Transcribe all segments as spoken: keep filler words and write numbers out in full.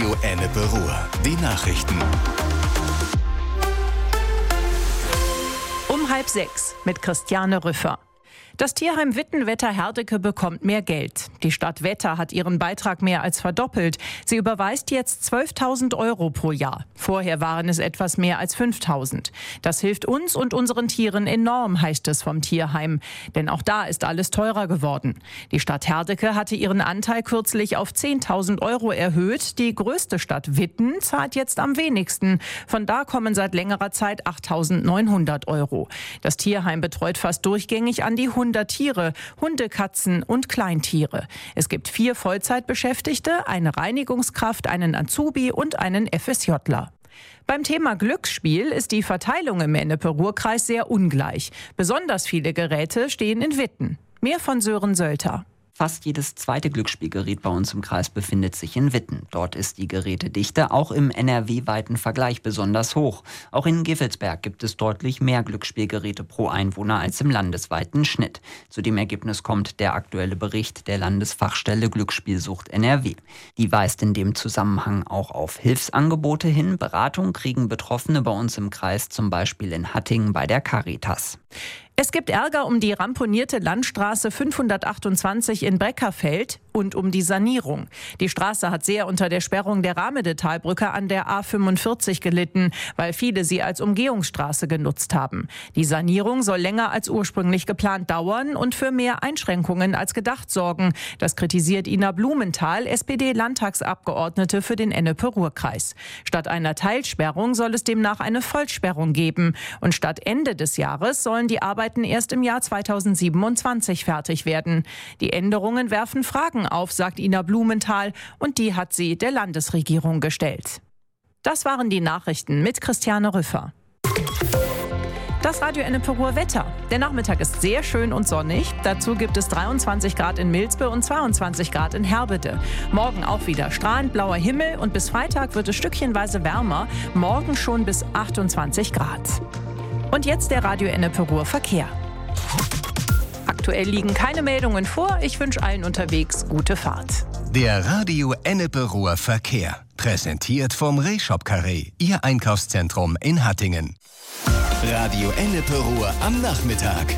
Radio Ennepe Ruhr. Die Nachrichten. Um halb sechs mit Christiane Rüffer. Das Tierheim Wittenwetter-Herdecke bekommt mehr Geld. Die Stadt Wetter hat ihren Beitrag mehr als verdoppelt. Sie überweist jetzt zwölftausend Euro pro Jahr. Vorher waren es etwas mehr als fünftausend. Das hilft uns und unseren Tieren enorm, heißt es vom Tierheim. Denn auch da ist alles teurer geworden. Die Stadt Herdecke hatte ihren Anteil kürzlich auf zehntausend Euro erhöht. Die größte Stadt Witten zahlt jetzt am wenigsten. Von da kommen seit längerer Zeit achttausendneunhundert Euro. Das Tierheim betreut fast durchgängig an die hundert Tiere, Hunde, Katzen und Kleintiere. Es gibt vier Vollzeitbeschäftigte, eine Reinigungskraft, einen Azubi und einen FSJler. Beim Thema Glücksspiel ist die Verteilung im Ennepe-Ruhr-Kreis sehr ungleich. Besonders viele Geräte stehen in Witten. Mehr von Sören Sölter. Fast jedes zweite Glücksspielgerät bei uns im Kreis befindet sich in Witten. Dort ist die Gerätedichte auch im N R W-weiten Vergleich besonders hoch. Auch in Gevelsberg gibt es deutlich mehr Glücksspielgeräte pro Einwohner als im landesweiten Schnitt. Zu dem Ergebnis kommt der aktuelle Bericht der Landesfachstelle Glücksspielsucht N R W. Die weist in dem Zusammenhang auch auf Hilfsangebote hin. Beratung kriegen Betroffene bei uns im Kreis, zum Beispiel in Hattingen bei der Caritas. Es gibt Ärger um die ramponierte Landstraße fünfhundertachtundzwanzig in Breckerfeld und um die Sanierung. Die Straße hat sehr unter der Sperrung der Ramedetalbrücke an der A fünfundvierzig gelitten, weil viele sie als Umgehungsstraße genutzt haben. Die Sanierung soll länger als ursprünglich geplant dauern und für mehr Einschränkungen als gedacht sorgen. Das kritisiert Ina Blumenthal, S P D-Landtagsabgeordnete für den Ennepe-Ruhr-Kreis. Statt einer Teilsperrung soll es demnach eine Vollsperrung geben. Und statt Ende des Jahres sollen die Arbeiten erst im Jahr zweitausendsiebenundzwanzig fertig werden. Die Änderungen werfen Fragen auf, sagt Ina Blumenthal, und die hat sie der Landesregierung gestellt. Das waren die Nachrichten mit Christiane Rüffer. Das Radio Ennepe Ruhr Wetter. Der Nachmittag ist sehr schön und sonnig. Dazu gibt es dreiundzwanzig Grad in Milsbe und zweiundzwanzig Grad in Herbede. Morgen auch wieder strahlend blauer Himmel und bis Freitag wird es stückchenweise wärmer. Morgen schon bis achtundzwanzig Grad. Und jetzt der Radio Ennepe Ruhr Verkehr. Aktuell liegen keine Meldungen vor. Ich wünsche allen unterwegs gute Fahrt. Der Radio Ennepe Ruhr Verkehr. Präsentiert vom Rehshop Carré, Ihr Einkaufszentrum in Hattingen. Radio Ennepe Ruhr am Nachmittag.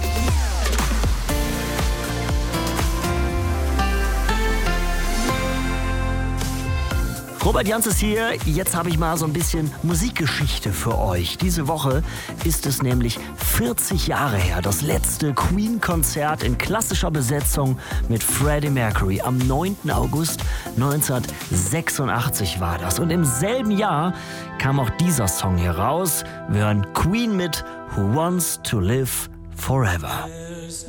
Robert Jans ist hier. Jetzt habe ich mal so ein bisschen Musikgeschichte für euch. Diese Woche ist es nämlich vierzig Jahre her. Das letzte Queen-Konzert in klassischer Besetzung mit Freddie Mercury. Am neunten August neunzehnhundertsechsundachtzig war das. Und im selben Jahr kam auch dieser Song hier raus. Wir hören Queen mit Who Wants to Live Forever.